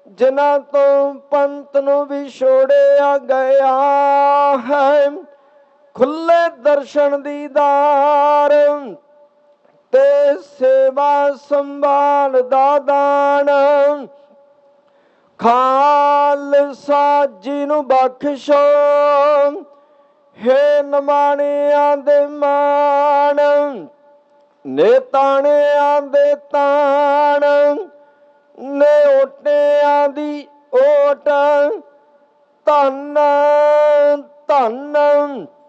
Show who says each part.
Speaker 1: ਜਿਨ੍ਹਾਂ ਤੋਂ ਪੰਥ ਨੂੰ ਵਿਛੋੜਿਆ ਗਿਆ ਹੈ। ਖੁੱਲੇ ਦਰਸ਼ਨ ਦੀਦਾਰ ਤੇ ਸੇਵਾ ਸੰਭਾਲ ਦਾ ਦਾਨ ਖਾਲਸਾ ਜੀ ਨੂੰ ਬਖਸ਼ੋ। ਹੇ ਨਿਮਾਣਿਆਂ ਦੇ ਮਾਣ, ਨੇਤਾਣਿਆਂ ਦੇ ਤਾਣ, ਨੇ ਓਟਿਆਂ ਦੀ ਓਟ, ਧੰਨ ਧੰਨ